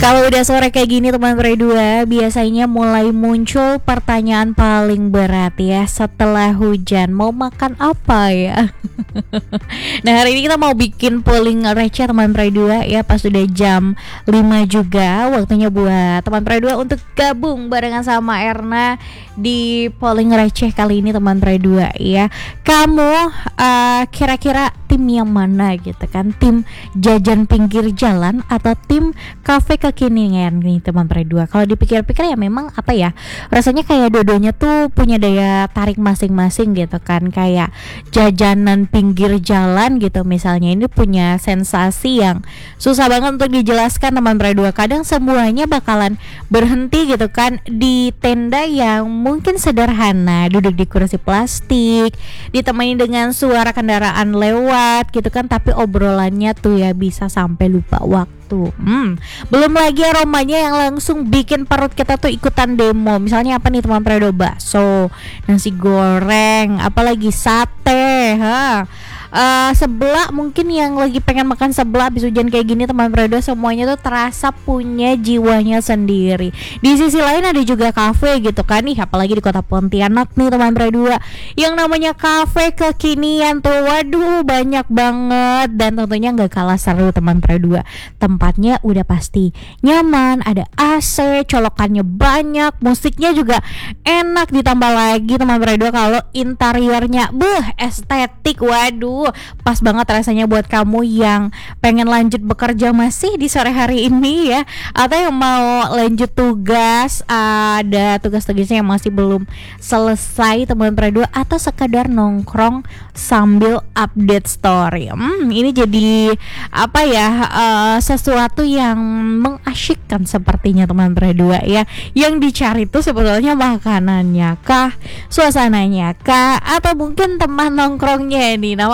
Kalau udah sore kayak gini teman berdua, biasanya mulai muncul pertanyaan paling berat ya setelah hujan. Mau makan apa ya? Nah, hari ini kita mau bikin polling receh teman berdua ya, pas udah jam 5 juga. Waktunya buat teman berdua untuk gabung barengan sama Erna di polling receh kali ini teman berdua ya. Kamu kira-kira tim yang mana gitu kan? Tim jajan pinggir jalan atau tim kafe kekinian nih teman berdua? Kalau dipikir-pikir ya memang apa ya, rasanya kayak dua-duanya tuh punya daya tarik masing-masing gitu kan. Kayak jajanan pinggir jalan gitu misalnya, ini punya sensasi yang susah banget untuk dijelaskan teman berdua. Kadang semuanya bakalan berhenti gitu kan di tenda yang mungkin sederhana, duduk di kursi plastik, ditemani dengan suara kendaraan lewat gitu kan, tapi obrolannya tuh ya bisa sampai lupa waktu. Belum lagi aromanya yang langsung bikin perut kita tuh ikutan demo. Misalnya apa nih teman berdua? Bakso, nasi goreng, apalagi sate, seblak, mungkin yang lagi pengen makan seblak habis hujan kayak gini teman berdua, semuanya tuh terasa punya jiwanya sendiri. Di sisi lain ada juga kafe gitu kan nih, apalagi di kota Pontianak nih teman berdua, yang namanya kafe kekinian tuh waduh banyak banget, dan tentunya nggak kalah seru teman berdua. Tempatnya udah pasti nyaman, ada AC, colokannya banyak, musiknya juga enak, ditambah lagi teman berdua kalau interiornya estetik, waduh pas banget rasanya buat kamu yang pengen lanjut bekerja masih di sore hari ini ya, atau yang mau lanjut tugas, ada tugas-tugasnya yang masih belum selesai teman berdua, atau sekedar nongkrong sambil update story. Ini jadi apa ya, sesuatu yang mengasyikkan sepertinya teman berdua ya. Yang dicari tuh sebetulnya makanannya kah, suasananya kah, atau mungkin teman nongkrongnya ini. Nama